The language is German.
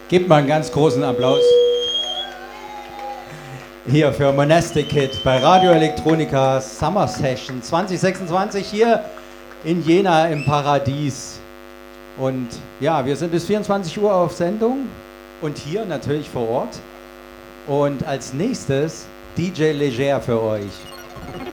Gebt mal einen ganz großen Applaus hier für Monastic Kid bei Radio Electronica Summer Session 2026 hier in Jena im Paradies. Und ja, wir sind bis 24 Uhr auf Sendung und hier natürlich vor Ort. Und als nächstes DJ Leger für euch.